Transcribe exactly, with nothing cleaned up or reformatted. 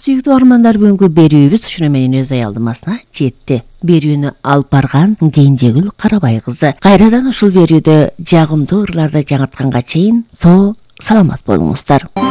Сүйүктүү армандар бүгүнкү берүүбүз ушуну менен өз аялдамасына жетти. Берүүнү алып барган Кенжегүл Карабай кызы. Кайрадан ушул берүүдө жагымдуу ырларды жаңыртканга чейин соо саламат болуңуздар.